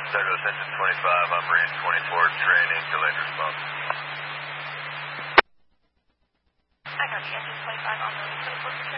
Central Ascension 25, I'm Marine 24, training, delayed response. I got the engine 25 on the 24.